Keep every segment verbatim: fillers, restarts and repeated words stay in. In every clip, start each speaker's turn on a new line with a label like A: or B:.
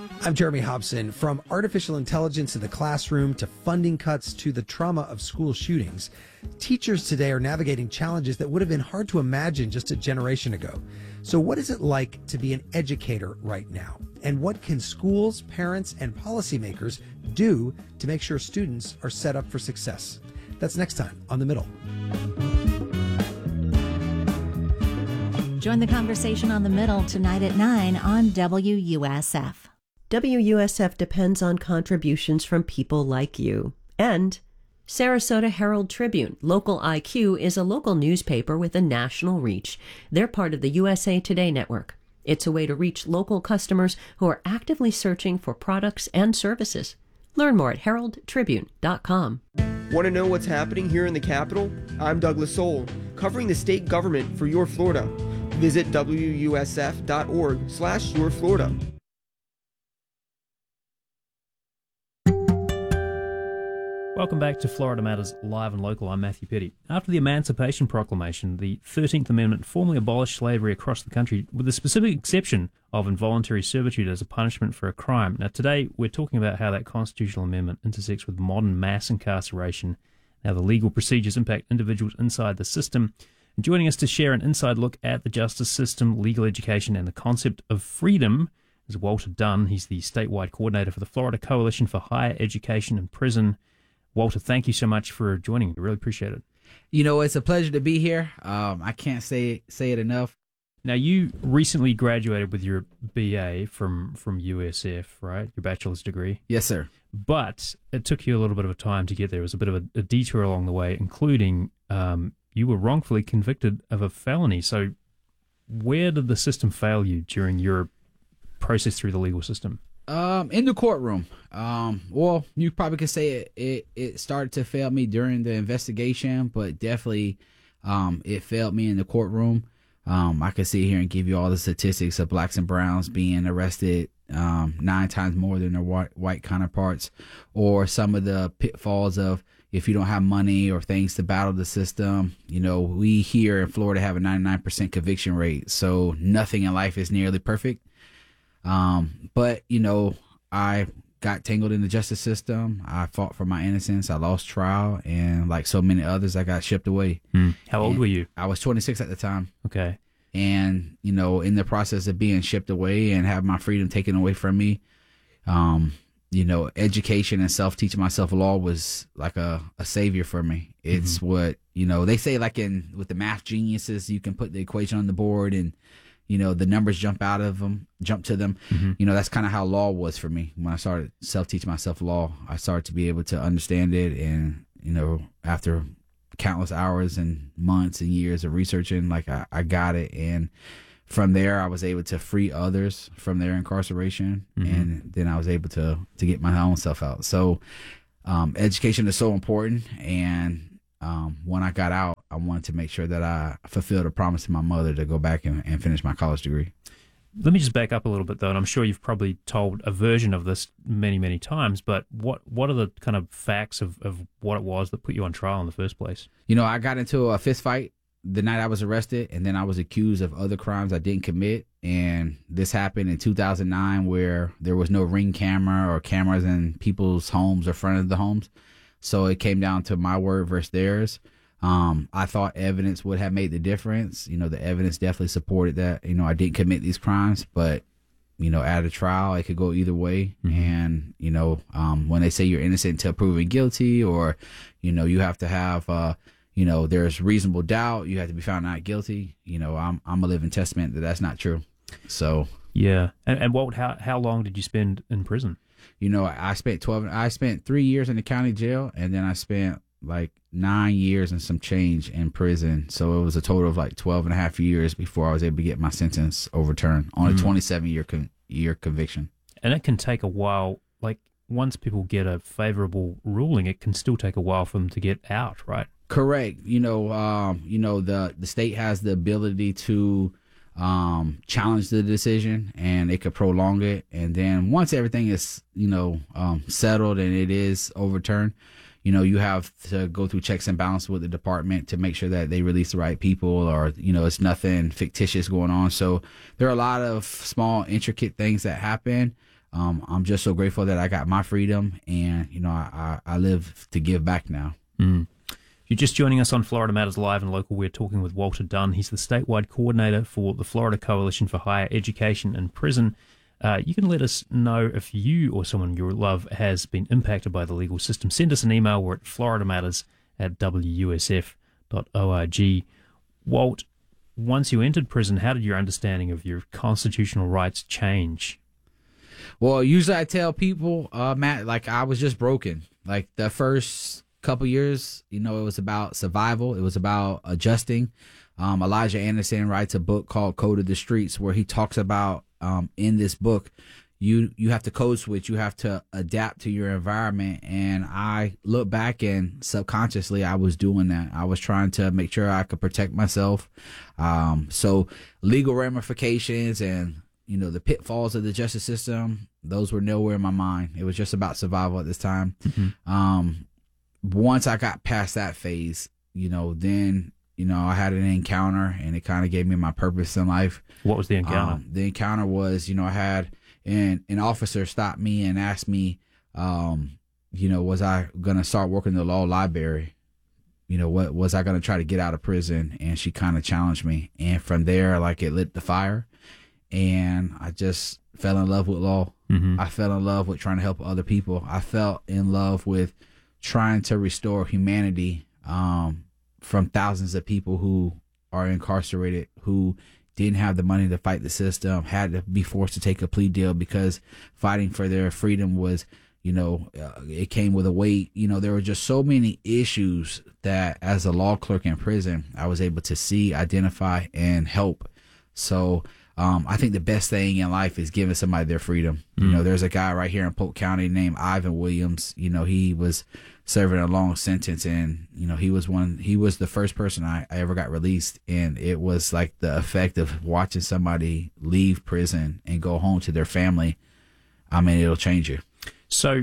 A: I'm Jeremy Hobson. From artificial intelligence in the classroom to funding cuts to the trauma of school shootings, teachers today are navigating challenges that would have been hard to imagine just a generation ago. So what is it like to be an educator right now? And what can schools, parents, and policymakers do to make sure students are set up for success? That's next time on The Middle.
B: Join the conversation on The Middle tonight at nine on W U S F.
C: W U S F depends on contributions from people like you. And Sarasota Herald Tribune, Local I Q, is a local newspaper with a national reach. They're part of the U S A Today network. It's a way to reach local customers who are actively searching for products and services. Learn more at herald tribune dot com.
D: Want to know what's happening here in the Capitol? I'm Douglas Soul, covering the state government for Your Florida. Visit W U S F dot org slash Your Florida.
E: Welcome back to Florida Matters Live and Local. I'm Matthew Petty. After the Emancipation Proclamation, the thirteenth Amendment formally abolished slavery across the country, with the specific exception of involuntary servitude as a punishment for a crime. Now, today we're talking about how that constitutional amendment intersects with modern mass incarceration, how the legal procedures impact individuals inside the system. And joining us to share an inside look at the justice system, legal education, and the concept of freedom is Walter Dunn. He's the statewide coordinator for the Florida Coalition for Higher Education and Prison. Walter, thank you so much for joining me. I really appreciate it.
F: You know, it's a pleasure to be here. Um, I can't say say it enough.
E: Now, you recently graduated with your B A from, from U S F, right? Your bachelor's degree.
F: Yes, sir.
E: But it took you a little bit of a time to get there. It was a bit of a, a detour along the way, including um, you were wrongfully convicted of a felony. So where did the system fail you during your process through the legal system?
F: Um, in the courtroom. Um, well, you probably could say it, it, it started to fail me during the investigation, but definitely um, it failed me in the courtroom. Um, I could sit here and give you all the statistics of blacks and browns being arrested um, nine times more than their white, white counterparts, or some of the pitfalls of if you don't have money or things to battle the system. You know, we here in Florida have a ninety-nine percent conviction rate, so nothing in life is nearly perfect. Um, but, you know, I got tangled in the justice system. I fought for my innocence. I lost trial. And like so many others, I got shipped away.
E: Mm. How old
F: and
E: were you?
F: I was twenty-six at the time.
E: Okay.
F: And, you know, in the process of being shipped away and have my freedom taken away from me, um, you know, education and self-teaching myself law was like a, a savior for me. It's mm-hmm. what, you know, they say like in with the math geniuses, you can put the equation on the board and, you know, the numbers jump out of them, jump to them. Mm-hmm. You know, that's kind of how law was for me. When I started self-teaching myself law, I started to be able to understand it. And, you know, after countless hours and months and years of researching, like I, I got it. And from there, I was able to free others from their incarceration. Mm-hmm. And then I was able to, to get my own self out. So um, education is so important. And Um, when I got out, I wanted to make sure that I fulfilled a promise to my mother to go back and, and finish my college degree.
E: Let me just back up a little bit, though, and I'm sure you've probably told a version of this many, many times, but what, what are the kind of facts of, of what it was that put you on trial in the first place?
F: You know, I got into a fist fight the night I was arrested, and then I was accused of other crimes I didn't commit, and this happened in two thousand nine where there was no Ring camera or cameras in people's homes or front of the homes. So it came down to my word versus theirs. Um, I thought evidence would have made the difference. You know, the evidence definitely supported that, you know, I didn't commit these crimes, but, you know, at a trial, it could go either way. Mm-hmm. And, you know, um, when they say you're innocent until proven guilty, or, you know, you have to have, uh, you know, there's reasonable doubt, you have to be found not guilty. You know, I'm, I'm a living testament that that's not true. So.
E: Yeah. And, and what, how, how long did you spend in prison?
F: You know, I spent twelve. I spent three years in the county jail, and then I spent like nine years and some change in prison. So it was a total of like twelve and a half years before I was able to get my sentence overturned on a mm. twenty-seven year con- year conviction.
E: And it can take a while. Like once people get a favorable ruling, it can still take a while for them to get out, right?
F: Correct. You know, um, you know the the state has the ability to um challenge the decision, and it could prolong it, and then once everything is you know um settled and it is overturned, you know you have to go through checks and balances with the department to make sure that they release the right people, or you know it's nothing fictitious going on. So there are a lot of small intricate things that happen, um, I'm just so grateful that I got my freedom, and you know, I, I, I live to give back now.
E: Mm. If you're just joining us on Florida Matters Live and Local, we're talking with Walter Dunn. He's the statewide coordinator for the Florida Coalition for Higher Education in Prison. Uh, you can let us know if you or someone you love has been impacted by the legal system. Send us an email. We're at floridamatters at w u s f dot org. Walt, once you entered prison, how did your understanding of your constitutional rights change?
F: Well, usually I tell people, uh, Matt, like I was just broken. Like the first couple years, you know, it was about survival. It was about adjusting. Um, Elijah Anderson writes a book called Code of the Streets, where he talks about um, in this book, you you have to code switch. You have to adapt to your environment. And I look back and subconsciously I was doing that. I was trying to make sure I could protect myself. Um, so legal ramifications and, you know, the pitfalls of the justice system, those were nowhere in my mind. It was just about survival at this time. Mm-hmm. Um, once I got past that phase, you know, then, you know, I had an encounter and it kind of gave me my purpose in life.
E: What was the encounter?
F: Um, the encounter was, you know, I had an, an officer stop me and ask me, um, you know, was I going to start working in the law library? You know, what was I going to try to get out of prison? And she kind of challenged me. And from there, like, it lit the fire. And I just fell in love with law. Mm-hmm. I fell in love with trying to help other people. I fell in love with trying to restore humanity um, from thousands of people who are incarcerated, who didn't have the money to fight the system, had to be forced to take a plea deal because fighting for their freedom was, you know, uh, it came with a weight. You know, there were just so many issues that as a law clerk in prison, I was able to see, identify, and help. So um, I think the best thing in life is giving somebody their freedom. Mm. You know, there's a guy right here in Polk County named Ivan Williams. You know, he was serving a long sentence, and you know, he was one. He was the first person I, I ever got released, and it was like the effect of watching somebody leave prison and go home to their family. I mean, it'll change you.
E: So,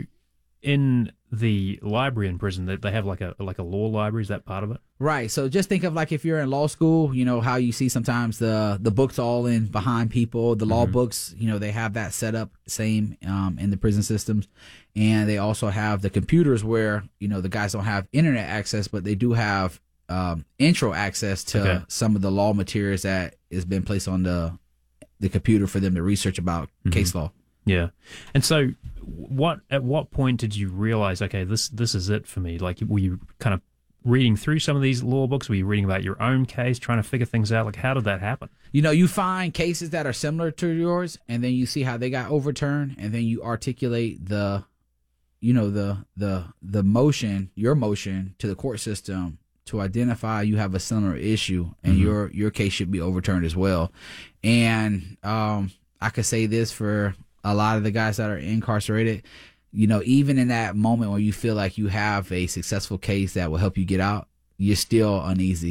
E: in the library in prison, they they have like a like a law library. Is that part of it?
F: Right. So just think of like if you're in law school, you know how you see sometimes the the books all in behind people, the law mm-hmm. books. You know, they have that set up same um, in the prison systems, and they also have the computers where you know the guys don't have internet access, but they do have um, intro access to okay. some of the law materials that has been placed on the the computer for them to research about mm-hmm. case law.
E: Yeah. And so what at what point did you realize, okay, this this is it for me? Like, were you kind of reading through some of these law books? Were you reading about your own case, trying to figure things out? Like, how did that happen?
F: You know, you find cases that are similar to yours, and then you see how they got overturned, and then you articulate the, you know, the the the motion, your motion to the court system to identify you have a similar issue, and mm-hmm. your your case should be overturned as well. And um, I could say this for a lot of the guys that are incarcerated, you know, even in that moment where you feel like you have a successful case that will help you get out, you're still uneasy.